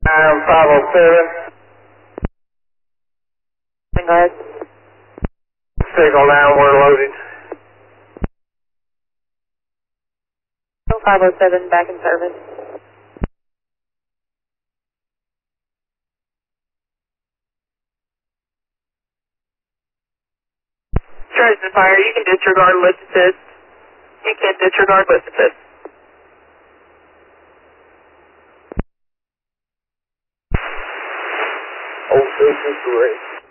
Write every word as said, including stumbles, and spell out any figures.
I'm five oh seven. Go ahead. Signal down, we're loaded. five oh seven, back in service. Trace fire, you can disregard lift assist. You can disregard lift assist. Oh, six is great.